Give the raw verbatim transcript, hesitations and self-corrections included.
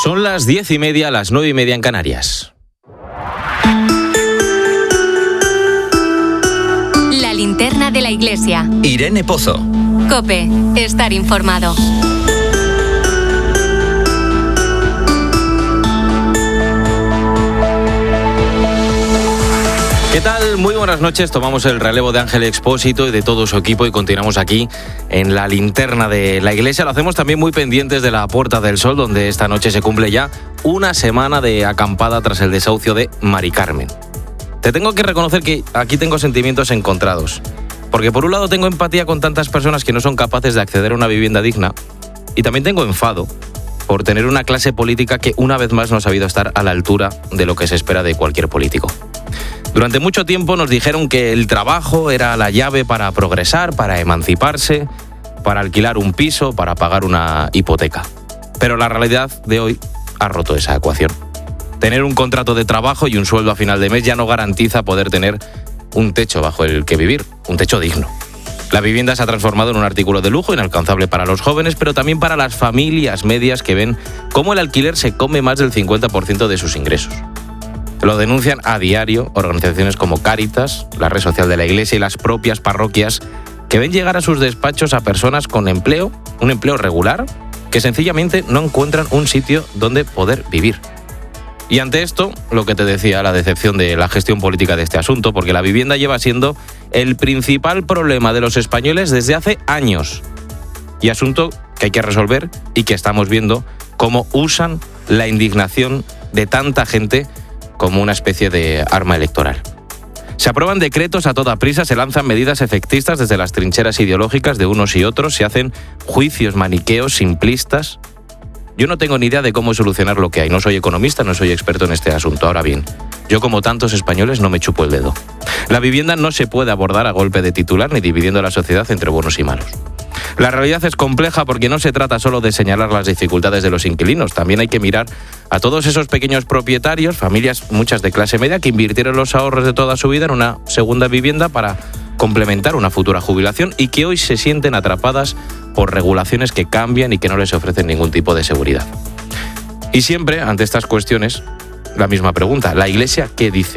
Son las diez y media, las nueve y media en Canarias. La linterna de la iglesia. Irene Pozo. COPE. Estar informado. ¿Qué tal? Muy buenas noches. Tomamos el relevo de Ángel Expósito y de todo su equipo y continuamos aquí en la linterna de la iglesia. Lo hacemos también muy pendientes de la Puerta del Sol, donde esta noche se cumple ya una semana de acampada tras el desahucio de Mari Carmen. Te tengo que reconocer que aquí tengo sentimientos encontrados. Porque por un lado tengo empatía con tantas personas que no son capaces de acceder a una vivienda digna. Y también tengo enfado por tener una clase política que una vez más no ha sabido estar a la altura de lo que se espera de cualquier político. Durante mucho tiempo nos dijeron que el trabajo era la llave para progresar, para emanciparse, para alquilar un piso, para pagar una hipoteca. Pero la realidad de hoy ha roto esa ecuación. Tener un contrato de trabajo y un sueldo a final de mes ya no garantiza poder tener un techo bajo el que vivir, un techo digno. La vivienda se ha transformado en un artículo de lujo inalcanzable para los jóvenes, pero también para las familias medias que ven cómo el alquiler se come más del cincuenta por ciento de sus ingresos. Lo denuncian a diario organizaciones como Cáritas, la red social de la Iglesia y las propias parroquias que ven llegar a sus despachos a personas con empleo, un empleo regular, que sencillamente no encuentran un sitio donde poder vivir. Y ante esto, lo que te decía, la decepción de la gestión política de este asunto, porque la vivienda lleva siendo el principal problema de los españoles desde hace años. Y asunto que hay que resolver y que estamos viendo cómo usan la indignación de tanta gente como una especie de arma electoral. Se aprueban decretos a toda prisa, se lanzan medidas efectistas desde las trincheras ideológicas de unos y otros, se hacen juicios maniqueos, simplistas. Yo no tengo ni idea de cómo solucionar lo que hay. No soy economista, no soy experto en este asunto. Ahora bien, yo como tantos españoles no me chupo el dedo. La vivienda no se puede abordar a golpe de titular ni dividiendo a la sociedad entre buenos y malos. La realidad es compleja porque no se trata solo de señalar las dificultades de los inquilinos, también hay que mirar a todos esos pequeños propietarios, familias, muchas de clase media, que invirtieron los ahorros de toda su vida en una segunda vivienda para complementar una futura jubilación y que hoy se sienten atrapadas por regulaciones que cambian y que no les ofrecen ningún tipo de seguridad. Y siempre, ante estas cuestiones, la misma pregunta, ¿la Iglesia qué dice?